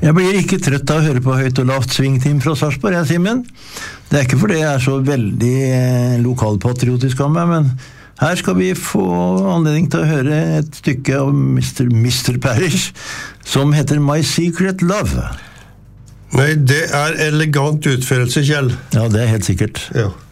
Jeg blir ikke trøtt av å høre på høyt og lavt svingteam fra Sarpsborg, Simen. Det ikke fordi jeg så veldig lokalpatriotisk av meg, men her skal vi få anledning til å høre et stykke av Mr. Parrish som heter My Secret Love. Nei, det elegant utførelse, Kjell. Ja, det helt sikkert. Ja.